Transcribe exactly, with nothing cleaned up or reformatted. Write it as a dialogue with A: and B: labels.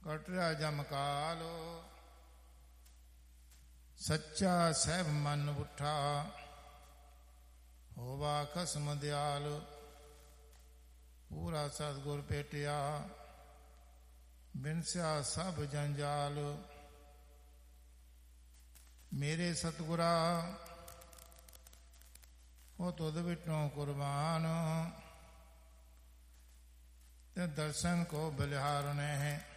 A: ਕਟ ਰਿਹਾ ਜਮ ਕਾਲ, ਸੱਚਾ ਸਹਿਬ ਮਨ ਉਠਾ, ਹੋਵਾ ਖਸਮ ਦਿਆਲ, ਪੂਰਾ ਸਤਿਗੁਰ ਭੇਟਿਆ, ਬਿਨਸਿਆ ਸਭ ਜੰਜਾਲ। ਮੇਰੇ ਸਤਿਗੁਰਾ ਉਹ ਤੁਧ ਵਿਟੋਂ ਕੁਰਬਾਨ, ਤੇ ਦਰਸ਼ਨ ਕੋ ਬਲਿਹਾਰਨੇ ਹੈ।